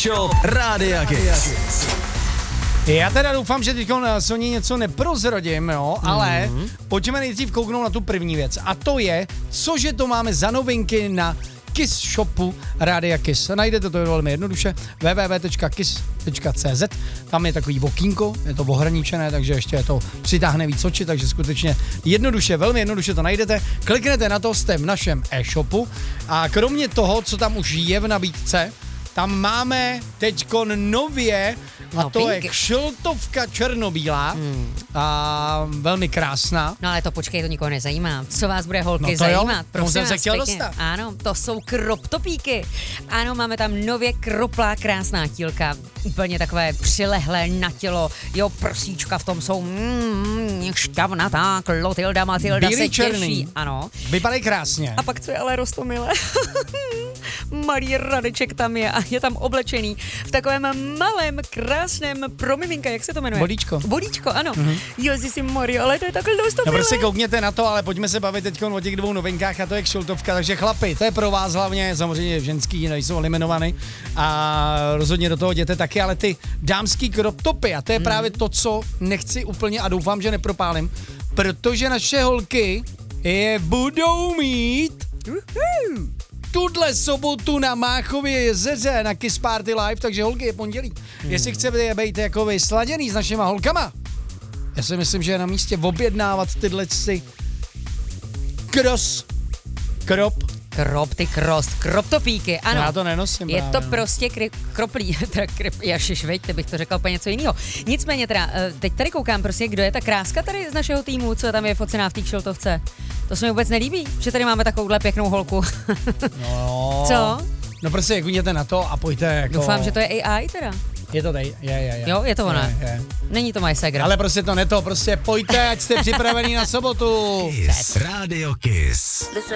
Show Rádia Kiss. Já teda doufám, že teď Soni něco neprozradím, jo, ale pojďme nejdřív kouknout na tu první věc. A to je, cože to máme za novinky na Kiss shopu Rádia Kiss. Najdete to velmi jednoduše www.kiss.cz. Tam je takový okýnko, je to ohraničené, takže ještě to přitáhne víc oči, takže skutečně jednoduše, velmi jednoduše to najdete. Kliknete na to, jste v našem e-shopu a kromě toho, co tam už je v nabídce, tam máme teďkon nově a to je kšiltovka černobílá a velmi krásná. No ale to počkej, to nikoho nezajímá. Co vás bude holky to jo, zajímat? tomu jsem se chtěl dostat. Ano, to jsou crop topíky. Ano, máme tam nově kroplá krásná tílka. Úplně takové přilehlé na tělo. Jo, prsíčka v tom jsou šťavnatá. Klotilda, Matilda Bílý, se černý. těší. Ano. Vypadají krásně. A pak co je ale Rostomile? Malý Radeček tam je a je tam oblečený v takovém malém, krásném pro miminka, jak se to jmenuje? Bodíčko. Bodíčko, ano. Ježiši Mario, ale to je takhle dost No prostě koukněte na to, ale pojďme se bavit teď o těch dvou novinkách a to je kšiltovka, takže chlapi, to je pro vás hlavně, samozřejmě ženský nejsou eliminovaný a rozhodně do toho jděte taky, ale ty dámský crop topy a to je právě to, co nechci úplně a doufám, že nepropálím, protože naše holky je budou mít tuhle sobotu na Máchově jezeře na Kiss Party Live, takže holky je pondělí. Jestli chcete být jako vy sladěný s našima holkama, já si myslím, že je na místě objednávat tyhle crop topíky, ano. Já to nenosím. Je právě, to prostě kroplí, jašiš, veď, bych to řekl úplně něco jiného. Nicméně teda, teď tady koukám prostě, kdo je ta kráska tady z našeho týmu, co tam je focená v té kšiltovce. To se mi vůbec nelíbí, že tady máme takovouhle pěknou holku. No. Co? No prostě klikněte na to a pojďte jako... Doufám, že to je AI teda. Je to tady, je. Jo, je to ona. Je. Není to moje segra. Ale prostě to ne to, prostě pojďte, ať jste připravení na sobotu. Kiss. Radio Kiss.